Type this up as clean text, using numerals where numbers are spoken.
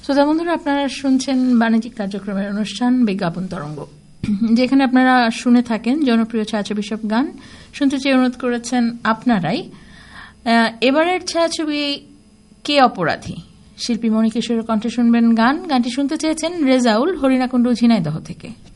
শ্রোতা বন্ধুরা, আপনারা শুনছেন বাণিজ্যিক কার্যক্রমের অনুষ্ঠান বিজ্ঞাপন তরঙ্গ, যেখানে আপনারা শুনে থাকেন জনপ্রিয় ছায়াছবি সব গান। শুনতে চেয়ে অনুরোধ করেছেন আপনারাই। এবারের ছায়াছবি কে অপরাধী, শিল্পী মণিকিশোরের কণ্ঠে শুনবেন গানটি শুনতে চেয়েছেন রেজাউল, হরিণাকুণ্ডু, ঝিনাইদহ থেকে।